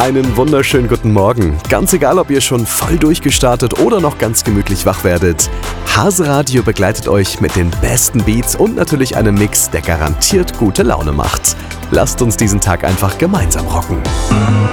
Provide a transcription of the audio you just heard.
Einen wunderschönen guten Morgen. Ganz egal, ob ihr schon voll durchgestartet oder noch ganz gemütlich wach werdet. Hase Radio begleitet euch mit den besten Beats und natürlich einem Mix, der garantiert gute Laune macht. Lasst uns diesen Tag einfach gemeinsam rocken.